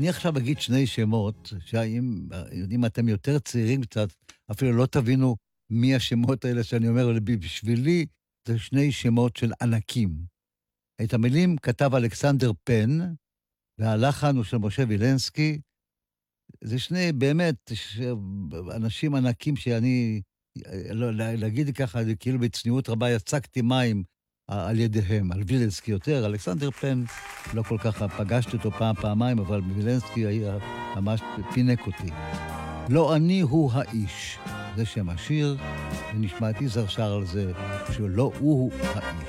אני עכשיו אגיד שני שמות, שאם אתם יותר צעירים קצת, אפילו לא תבינו מי השמות האלה שאני אומר, אבל בשבילי זה שני שמות של ענקים. את המילים כתב אלכסנדר פן, והלחן הוא של משה וילנסקי. זה שני באמת אנשים ענקים שאני, להגיד ככה, כאילו בצניעות רבה יצקתי מים על ידיהם, על וילנסקי יותר. אלכסנדר פן, לא כל כך פגשתי אותו פעמיים, אבל וילנסקי היה ממש פינק אותי. לא אני הוא האיש, זה שם השיר, ונשמע את יזהר שר על זה, שלא הוא האיש.